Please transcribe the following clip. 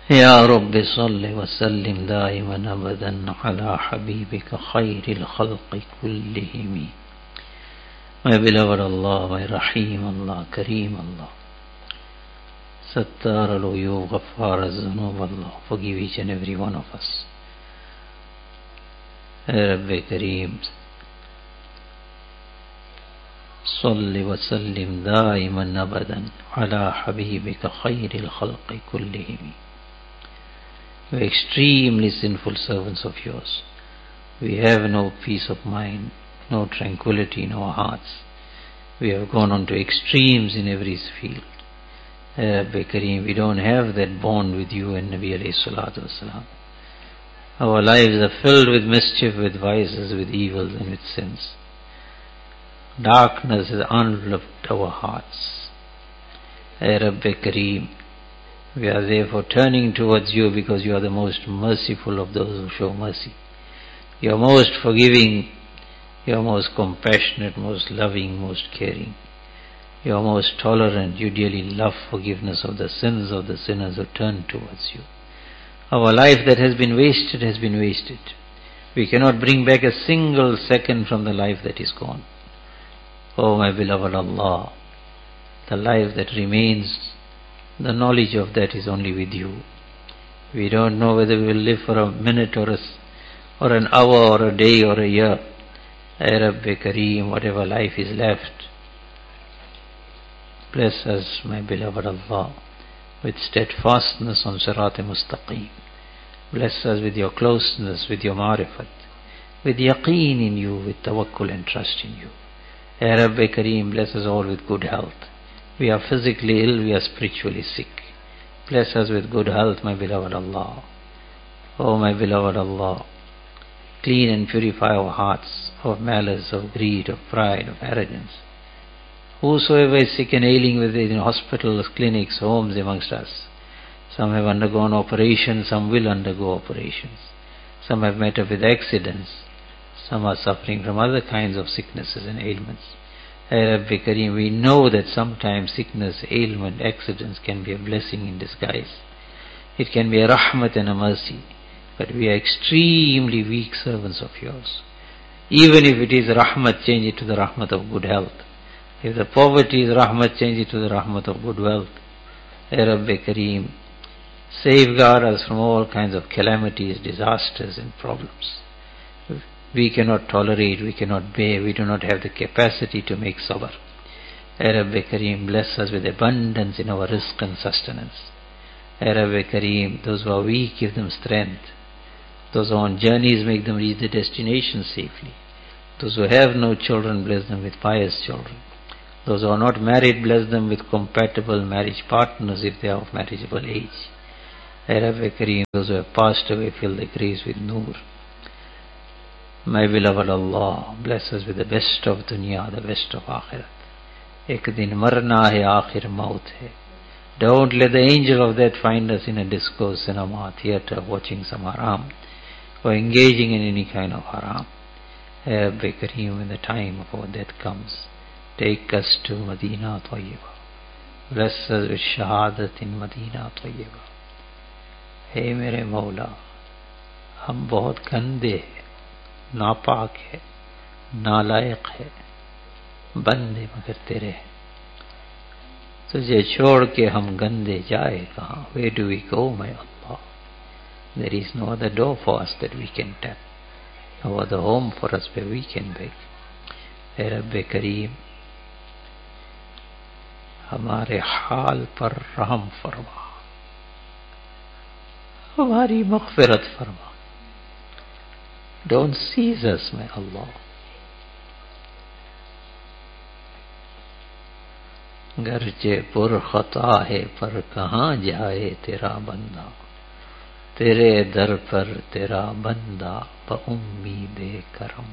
या रब्बि सल्लि व सल्लिम दाइमन अबदन अला हबीबिका खैरिल खल्क़ि कुल्लिहिम. My beloved Allah, my Rahim Allah, Kareem Allah, Sattar al-Uyub, Ghaffar al-Zunub Allah, forgive each and every one of us. Rabbi Kareem, Salli wa sallim daiman abadan ala habibika khayril khalqi kullihim. We are extremely sinful servants of yours. We have no peace of mind, no tranquility in our hearts. We have gone on to extremes in every field. Rabbi Kareem, we don't have that bond with you and Nabi alayhi salatu wasalam. Our lives are filled with mischief, with vices, with evils and with sins. Darkness has enveloped our hearts. Rabbi Kareem, we are therefore turning towards you because you are the most merciful of those who show mercy. You are most forgiving, you are most compassionate, most loving, most caring. You are most tolerant, you dearly love forgiveness of the sins of the sinners who turn towards you. Our life that has been wasted has been wasted. We cannot bring back a single second from the life that is gone. Oh my beloved Allah, the life that remains, the knowledge of that is only with you. We don't know whether we will live for a minute or an hour or a day or a year. Rabbi Kareem, whatever life is left, bless us, my beloved Allah, with steadfastness on Sirat-e Mustaqim. Bless us with your closeness, with your ma'rifat, with yaqeen in you, with tawakkul and trust in you. Rabbi Kareem, bless us all with good health. We are physically ill, we are spiritually sick. Bless us with good health, my beloved Allah. Oh my beloved Allah, clean and purify our hearts of malice, of greed, of pride, of arrogance. Whosoever is sick and ailing with it in hospitals, clinics, homes amongst us, some have undergone operations, some will undergo operations. Some have met up with accidents. Some are suffering from other kinds of sicknesses and ailments. Rabbi Kareem, we know that sometimes sickness, ailment, accidents can be a blessing in disguise. It can be a rahmat and a mercy. But we are extremely weak servants of yours. Even if it is rahmat, change it to the rahmat of good health. If the poverty is rahmat, change it to the rahmat of good wealth. Rabbi Kareem, safeguard us from all kinds of calamities, disasters and problems. We cannot tolerate, we cannot bear, we do not have the capacity to make sabr. Rabbi Kareem, bless us with abundance in our rizq and sustenance. Rabbi Kareem, those who are weak, give them strength. Those who are on journeys, make them reach the destination safely. Those who have no children, bless them with pious children. Those who are not married, bless them with compatible marriage partners if they are of marriageable age. Rabbi Kareem, those who have passed away, fill their graves with noor. My beloved Allah, bless us with the best of dunya, the best of akhirat. Ek din marna hai, akhir maut hai. Don't let the angel of death find us in a disco, cinema, theatre, watching some haram, or engaging in any kind of haram. Rabbi Kareem, when the time of our death comes, take us to Madinah Tayyibah. Bless us with shahadat in Madinah Tayyibah. Hey mere Mawla, hum bahut gande hai, नापाक है, नालायक है, बंदे मगर तेरे हैं. तुझे छोड़ के हम गंदे जाए कहाँ? Where do we go, my Allah? There is no other door for us that we can tap, no other home for us where we can beg. Rabbi Kareem, हमारे हाल पर रहम फरमा, हमारी मग़फ़िरत फरमा. Don't seize us, my Allah. Garje पुर खता है पर कहाँ जाए तेरा बंदा, तेरे दर पर तेरा बंदा ब उम्मीद करम.